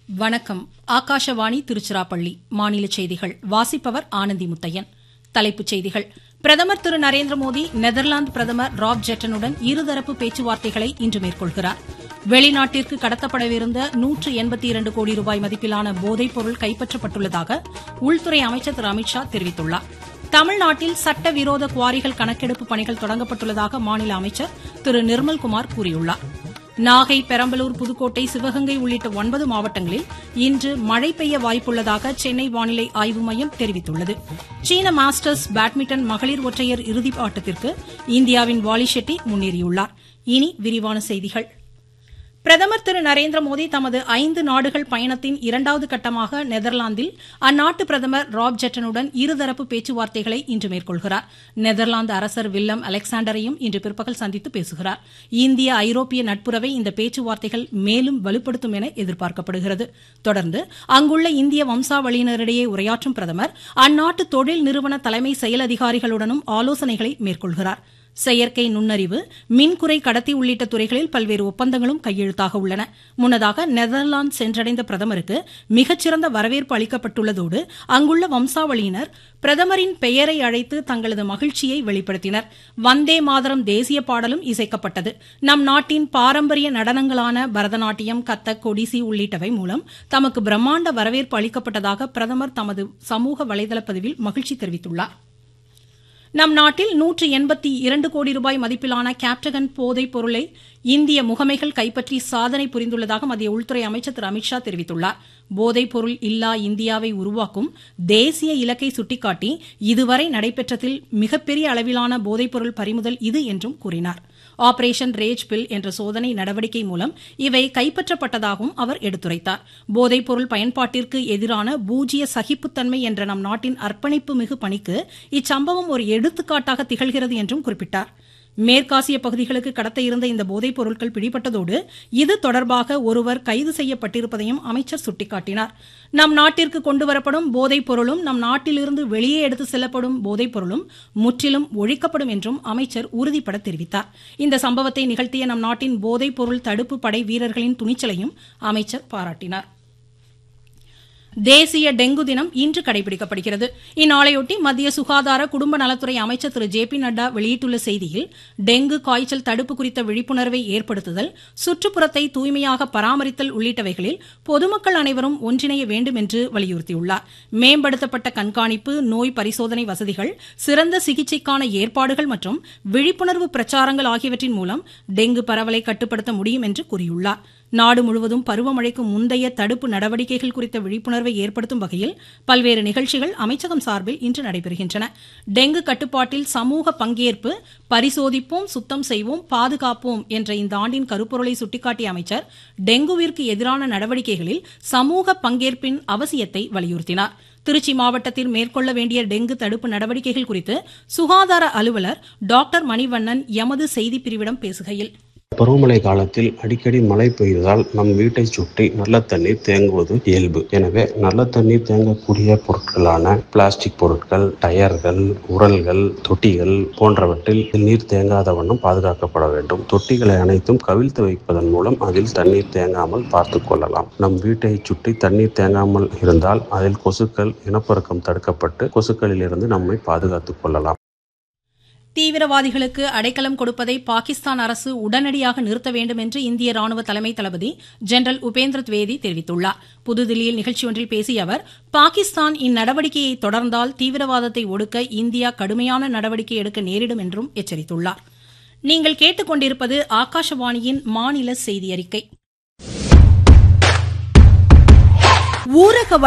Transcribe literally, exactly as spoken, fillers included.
வணக்கம். ஆகாஷவாணி திருச்சிராப்பள்ளி. மாநில செய்திகள் வாசிப்பவர் ஆனந்தி முத்தையன். தலைப்புச் செய்திகள். பிரதமர் திரு நரேந்திரமோடி நெதர்லாந்து பிரதமர் ராப் ஜெட்டனுடன் இருதரப்பு பேச்சுவார்த்தைகளை இன்று மேற்கொள்கிறார். வெளிநாட்டிற்கு கடத்தப்படவிருந்த நூற்று எண்பத்தி இரண்டு கோடி ரூபாய் மதிப்பிலான போதைப் பொருள் கைப்பற்றப்பட்டுள்ளதாக உள்துறை அமைச்சர் திரு அமித்ஷா தெரிவித்துள்ளார். தமிழ்நாட்டில் சட்டவிரோத குவாரிகள் கணக்கெடுப்பு பணிகள் தொடங்கப்பட்டுள்ளதாக மாநில அமைச்சர் திரு நிர்மல்குமார் கூறியுள்ளார். நாகை, பெரம்பலூர், புதுக்கோட்டை, சிவகங்கை உள்ளிட்ட ஒன்பது மாவட்டங்களில் இன்று மழை பெய்ய வாய்ப்புள்ளதாக சென்னை வானிலை ஆய்வு மையம் தெரிவித்துள்ளது. சீன மாஸ்டர்ஸ் பேட்மிண்டன் மகளிர் ஒற்றையர் இறுதி ஆட்டத்திற்கு இந்தியாவின் வாலி ஷெட்டி முன்னேறியுள்ளார். இனி விரிவான செய்திகள். பிரதமர் திரு நரேந்திரமோடி தமது ஐந்து நாடுகள் பயணத்தின் இரண்டாவது கட்டமாக நெதர்லாந்தில் அந்நாட்டு பிரதமர் ராப் ஜெட்டனுடன் இருதரப்பு பேச்சுவார்த்தைகளை இன்று மேற்கொள்கிறார். நெதர்லாந்து அரசர் வில்லம் அலெக்சாண்டரையும் இன்று பிற்பகல் சந்தித்து பேசுகிறார். இந்திய ஐரோப்பிய நட்புறவை இந்த பேச்சுவார்த்தைகள் மேலும் வலுப்படுத்தும் என எதிர்பார்க்கப்படுகிறது. தொடர்ந்து அங்குள்ள இந்திய வம்சாவளியினரிடையே உரையாற்றும் பிரதமர் அந்நாட்டு தொழில் நிறுவன தலைமை செயல் அதிகாரிகளுடனும் ஆலோசனைகளை மேற்கொள்கிறார். செயற்கை நுண்ணறிவு, மின்குறை கடத்தி உள்ளிட்ட துறைகளில் பல்வேறு ஒப்பந்தங்களும் கையெழுத்தாக உள்ளன. முன்னதாக நெதர்லாந்து சென்றடைந்த பிரதமருக்கு மிகச்சிறந்த வரவேற்பு அளிக்கப்பட்டுள்ளதோடு அங்குள்ள வம்சாவளியினர் பிரதமரின் பெயரை அழைத்து தங்களது மகிழ்ச்சியை வெளிப்படுத்தினர். வந்தே மாதரம் தேசிய பாடலும் இசைக்கப்பட்டது. நம் நாட்டின் பாரம்பரிய நடனங்களான பரதநாட்டியம், கத்தக், ஒடிசி உள்ளிட்டவை மூலம் தமக்கு பிரம்மாண்ட வரவேற்பு அளிக்கப்பட்டதாக பிரதமர் தமது சமூக வலைதள பதிவில் மகிழ்ச்சி தெரிவித்துள்ளார். நம் நாட்டில் நூற்று எண்பத்தி இரண்டு கோடி ரூபாய் மதிப்பிலான கேப்டகன் போதைப் பொருளை இந்திய முகமைகள் கைப்பற்றி சாதனை புரிந்துள்ளதாக மத்திய உள்துறை அமைச்சர் திரு அமித்ஷா தெரிவித்துள்ளார். போதைப் பொருள் இல்லா இந்தியாவை உருவாக்கும் தேசிய இலக்கை சுட்டிக்காட்டி இதுவரை நடைபெற்றதில் மிகப்பெரிய அளவிலான போதைப் பொருள் பறிமுதல் இது என்றும் கூறினார். ஆபரேஷன் ரேஜ் பில் என்ற சோதனை நடவடிக்கை மூலம் இவை கைப்பற்றப்பட்டதாகவும் அவர் எடுத்துரைத்தார். போதைப் பொருள் பயன்பாட்டிற்கு எதிரான பூஜ்ய சகிப்புத்தன்மை என்ற நம் நாட்டின் அர்ப்பணிப்பு மிகு பணிக்கு இச்சம்பவம் ஒரு எடுத்துக்காட்டாக திகழ்கிறது என்றும் குறிப்பிட்டார். மேற்காசிய பகுதிகளுக்கு கடத்த இருந்த இந்த போதைப் பொருட்கள் பிடிபட்டதோடு இது தொடர்பாக ஒருவர் கைது செய்யப்பட்டிருப்பதையும் அமைச்சர் சுட்டிக்காட்டினார். நம் நாட்டிற்கு கொண்டுவரப்படும் போதைப் பொருளும் நம் நாட்டிலிருந்து வெளியே எடுத்து செல்லப்படும் போதைப் பொருளும் முற்றிலும் ஒழிக்கப்படும் என்றும் அமைச்சர் உறுதிபட தெரிவித்தார். இந்த சம்பவத்தை நிகழ்த்திய நம் நாட்டின் போதைப் பொருள் தடுப்பு படை வீரர்களின் துணிச்சலையும் அமைச்சர் பாராட்டினார். தேசிய டெங்கு தினம் இன்று கடைபிடிக்கப்படுகிறது. இந்நாளையொட்டி மத்திய சுகாதார குடும்ப நலத்துறை அமைச்சர் திரு ஜே பி நட்டா வெளியிட்டுள்ள செய்தியில், டெங்கு காய்ச்சல் தடுப்பு குறித்த விழிப்புணர்வை ஏற்படுத்துதல், சுற்றுப்புறத்தை தூய்மையாக பராமரித்தல் உள்ளிட்டவைகளில் பொதுமக்கள் அனைவரும் ஒன்றிணைய வேண்டும் என்று வலியுறுத்தியுள்ளார். மேம்படுத்தப்பட்ட கண்காணிப்பு, நோய் பரிசோதனை வசதிகள், சிறந்த சிகிச்சைக்கான ஏற்பாடுகள் மற்றும் விழிப்புணர்வு பிரச்சாரங்கள் ஆகியவற்றின் மூலம் டெங்கு பரவலை கட்டுப்படுத்த முடியும் என்று கூறியுள்ளார். நாடு முழுவதும் பருவமழைக்கு முந்தைய தடுப்பு நடவடிக்கைகள் குறித்த விழிப்புணர்வை ஏற்படுத்தும் வகையில் பல்வேறு நிகழ்ச்சிகள் அமைச்சகம் சார்பில் இன்று நடைபெறுகின்றன. டெங்கு கட்டுப்பாட்டில் சமூக பங்கேற்பு, பரிசோதிப்போம், சுத்தம் செய்வோம், பாதுகாப்போம் என்ற இந்த ஆண்டின் கருப்பொருளை சுட்டிக்காட்டிய அமைச்சர் டெங்குவிற்கு எதிரான நடவடிக்கைகளில் சமூக பங்கேற்பின் அவசியத்தை வலியுறுத்தினார். திருச்சி மாவட்டத்தில் மேற்கொள்ள வேண்டிய டெங்கு தடுப்பு நடவடிக்கைகள் குறித்து சுகாதார அலுவலர் டாக்டர் மணிவண்ணன் எமது செய்தி பிரிவிடம் பேசுகையில், பருவமழை காலத்தில் அடிக்கடி மழை பெய்வதால் நம் வீட்டை சுற்றி நல்ல தண்ணீர் தேங்குவது இயல்பு. எனவே நல்ல தண்ணீர் தேங்கக்கூடிய பொருட்களான பிளாஸ்டிக் பொருட்கள், டயர்கள், உரல்கள், தொட்டிகள் போன்றவற்றில் நீர் தேங்காத வண்ணம் பாதுகாக்கப்பட வேண்டும். தொட்டிகளை அனைத்தும் கவிழ்த்து வைப்பதன் மூலம் அதில் தண்ணீர் தேங்காமல் பார்த்து கொள்ளலாம். நம் வீட்டை சுற்றி தண்ணீர் தேங்காமல் இருந்தால் அதில் கொசுக்கள் இனப்பெருக்கம் தடுக்கப்பட்டு கொசுக்களில் இருந்து நம்மை பாதுகாத்துக் கொள்ளலாம். தீவிரவாதிகளுக்கு அடைக்கலம் கொடுப்பதை பாகிஸ்தான் அரசு உடனடியாக நிறுத்த வேண்டும் என்று இந்திய ராணுவ தலைமை தளபதி ஜெனரல் உபேந்திர திவேதி தெரிவித்துள்ளார். புதுதில்லியில் நிகழ்ச்சி ஒன்றில் பேசிய அவர், பாகிஸ்தான் இந்நடவடிக்கையை தொடர்ந்தால் தீவிரவாதத்தை ஒடுக்க இந்தியா கடுமையான நடவடிக்கை எடுக்க நேரிடும் என்றும் எச்சரித்துள்ளார். நீங்கள் கேட்டுக்கொண்டிருப்பது ஆகாஷவாணியின் மாநில செய்தி அறிக்கை. ஊரக